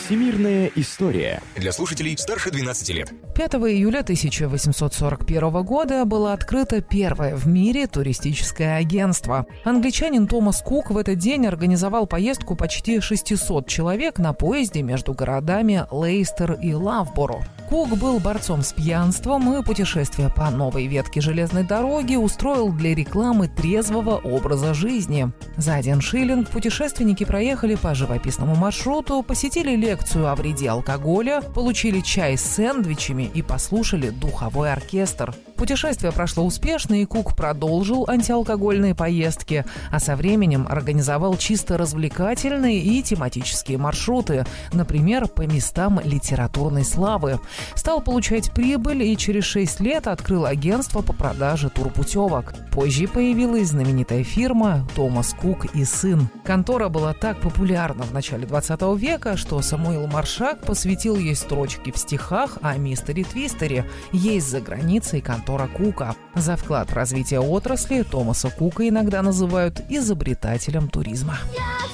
Всемирная история. Для слушателей старше 12 лет. 5 июля 1841 года было открыто первое в мире туристическое агентство. Англичанин Томас Кук в этот день организовал поездку почти 600 человек на поезде между городами Лейстер и Лавборо. Кук был борцом с пьянством и путешествие по новой ветке железной дороги устроил для рекламы трезвого образа жизни. За 1 шиллинг путешественники проехали по живописному маршруту, посетили лекцию о вреде алкоголя, получили чай с сэндвичами и послушали духовой оркестр. Путешествие прошло успешно, и Кук продолжил антиалкогольные поездки, а со временем организовал чисто развлекательные и тематические маршруты, например, по местам литературной славы. Стал получать прибыль и через 6 лет открыл агентство по продаже турпутевок. Позже появилась знаменитая фирма «Томас Кук и сын». Контора была так популярна в начале 20 века, что Самуил Маршак посвятил ей строчки в стихах о мистере Твистере. Есть за границей контора Кука. За вклад в развитие отрасли Томаса Кука иногда называют изобретателем туризма.